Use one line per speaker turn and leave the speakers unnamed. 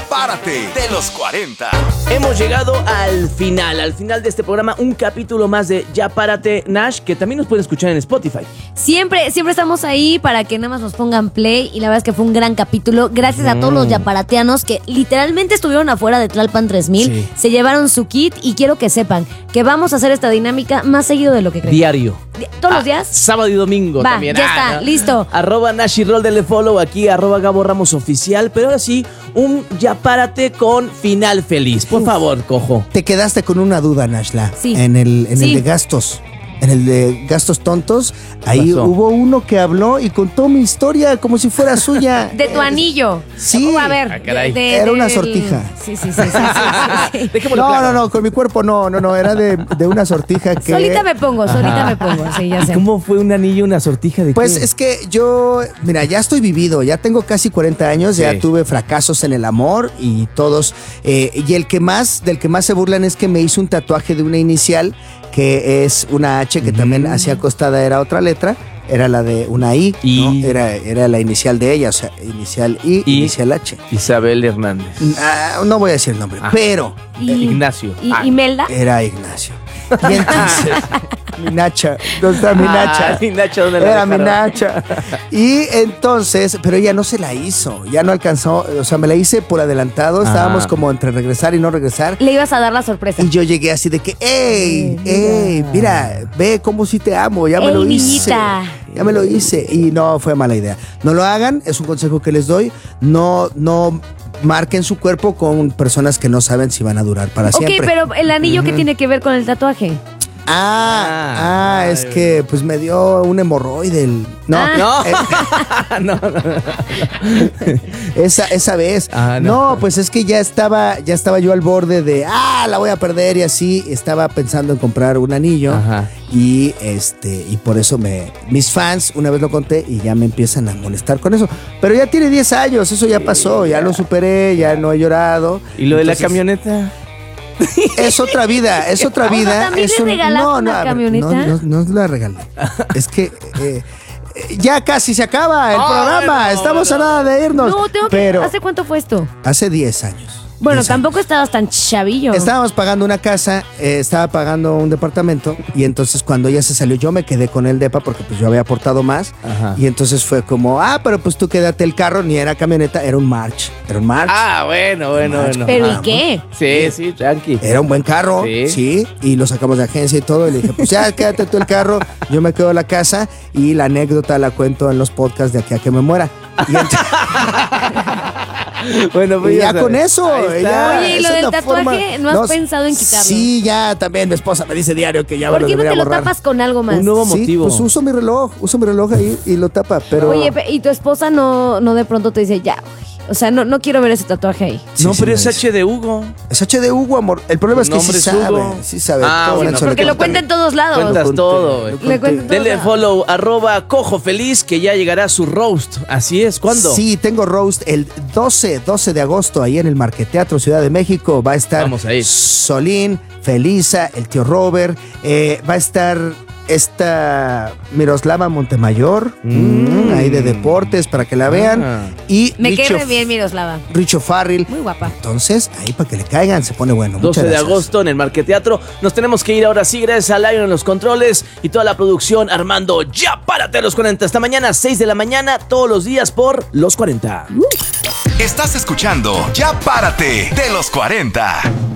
Párate de los 40.
Hemos llegado al final de este programa, un capítulo más de Ya Párate, Nash, que también nos pueden escuchar en Spotify.
Siempre estamos ahí para que nada más nos pongan play, y la verdad es que fue un gran capítulo. Gracias a todos los yaparateanos que literalmente estuvieron afuera de Tlalpan 3000,
Sí.
se llevaron su kit, y quiero que sepan que vamos a hacer esta dinámica más seguido de lo que creen.
Diario.
¿Todos los días?
Sábado y domingo
Va,
también.
ya está, listo.
@Nash y Roll, dele follow aquí, @Gabo Ramos Oficial. Pero ahora sí, un Ya Párate con final feliz. Por favor, Cojo.
Te quedaste con una duda, Nashla.
Sí.
En el
Sí.
de gastos. En el de gastos tontos, ahí
pasó?
hubo uno que habló y contó mi historia como si fuera suya.
De tu anillo.
Sí.
A ver.
Ah, caray.
Era una sortija.
Sí.
Dejémoslo
No,
claro.
no, con mi cuerpo no, era de una sortija que...
Solita me pongo. Sí, ya sé.
¿Cómo fue un anillo, una sortija de
Pues
qué?
es que yo, mira, ya estoy vivido, ya tengo casi 40 años,
Sí.
ya tuve fracasos en el amor y todos, y del que más se burlan es que me hizo un tatuaje de una inicial, que es una H, que también hacia acostada era otra letra, era la de una I,
Y-
¿no? Era la inicial de ella, o sea, inicial I,
Y-
inicial H.
Isabel Hernández.
No voy a decir el nombre,
Ah.
pero
Ignacio.
¿Y Melda?
era Ignacio. Y entonces, mi Nacha, ¿dónde está mi Nacha?
Mi Nacha, ¿dónde la
Era mi
dejaron?
Nacha. Y entonces, pero ella no se la hizo, ya no alcanzó, o sea, me la hice por adelantado, estábamos como entre regresar y no regresar.
Le ibas a dar la sorpresa.
Y yo llegué así de que, ¡ey! Mira, ve cómo sí te amo, ya me
Ey,
lo hice.
niñita.
Ya me lo hice. Y no, fue mala idea. No lo hagan, es un consejo que les doy. No marquen su cuerpo con personas que no saben si van a durar para
Ok,
siempre.
pero el anillo, ¿qué tiene que ver con el tatuaje?
Es que pues me dio un hemorroide. No,
No.
esa vez.
Ah,
no.
no.
Pues es que ya estaba yo al borde de la voy a perder, y así estaba pensando en comprar un anillo.
Ajá.
Y y por eso mis fans, una vez lo conté y ya me empiezan a molestar con eso. Pero ya tiene 10 años, eso ya pasó, ya lo superé, ya no he llorado.
¿Y lo de la
Entonces,
camioneta?
Es otra vida, es otra
O sea,
vida.
¿también
es
le regalaste una
a ver,
camioneta?
No la regalé. Es que ya casi se acaba el programa. Estamos a nada de irnos.
No,
pero
¿hace cuánto fue esto?
hace 10 años.
Bueno,
10
tampoco estabas tan chavillo.
Estábamos pagando una casa, estaba pagando un departamento, y entonces cuando ella se salió yo me quedé con el depa porque pues yo había aportado más.
Ajá.
Y entonces fue como, pero pues tú quédate el carro, ni era camioneta, era un March.
Bueno.
¿Pero y qué?
Sí, tranqui.
Era un buen carro,
Sí.
sí, y lo sacamos de agencia y todo, y le dije, pues ya quédate tú el carro, yo me quedo en la casa, y la anécdota la cuento en los podcasts de aquí a que me muera. Y
Bueno, pues
y ya
sabes.
con eso.
Ahí está.
ya,
Oye, ¿y
es
lo del
una
tatuaje? ¿No has pensado en quitarlo?
Sí, ya también mi esposa me dice diario que ya me
¿Por
lo
qué no
debería
te lo
borrar.
tapas con algo más?
Un nuevo
Sí,
motivo.
pues uso mi reloj ahí y lo tapa, pero...
Oye, ¿y tu esposa no de pronto te dice, ya, güey? O sea, no quiero ver ese tatuaje ahí.
Sí,
No,
sí
pero
me
es
dice.
H de Hugo.
Es H de Hugo, amor. El problema es
Tu
que sí
nombre es
sabe,
Hugo.
sí sabe.
Ah,
Todo
bueno,
Nacho
Porque
le
lo
conté.
cuenta en todos lados.
Cuentas
conté,
todo.
lo
güey.
Le cuento en todos
Dele
lados.
follow, @Cojo Feliz, que ya llegará su roast. Así es, ¿cuándo?
Sí, tengo roast el 12 de agosto ahí en el Marqueteatro Ciudad de México. Va a estar
Vamos a ir.
Solín, Felisa, el tío Robert. Va a estar esta Miroslava Montemayor, ahí de deportes para que la vean.
Ah.
Y
Me
Richo,
quedé bien, Miroslava.
Richo Farrell.
Muy guapa.
Entonces, ahí para que le caigan, se pone bueno.
12
Muchas
de
gracias.
agosto en el Marqueteatro. Nos tenemos que ir ahora sí, gracias a Lion en los controles y toda la producción armando Ya Párate a los 40. Hasta mañana, 6 de la mañana, todos los días por los 40.
Estás escuchando Ya Párate de los 40.